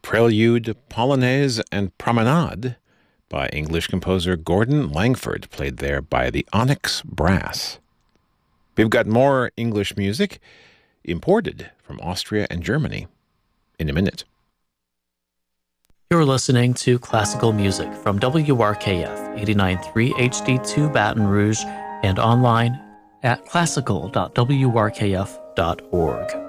Prelude, Polonaise, and Promenade by English composer Gordon Langford, played there by the Onyx Brass. We've got more English music imported from Austria and Germany in a minute. You're listening to classical music from WRKF 89.3 HD2 Baton Rouge and online at classical.wrkf.org.